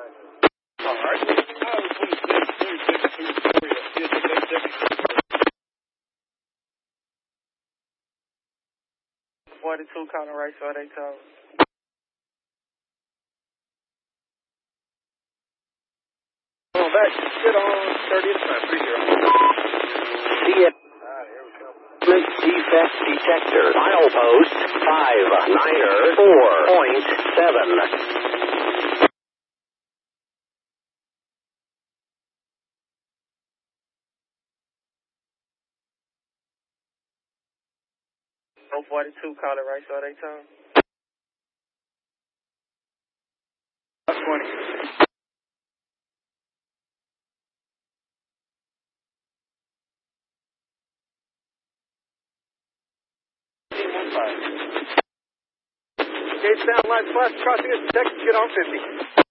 All right. 42, counter right, so they told. Going back, sit on 30th time, 30. Defect detector. Milepost 594.7. 42, call it right, so they told. 20. Gauge down line flash, crossing it, detected, get on 50.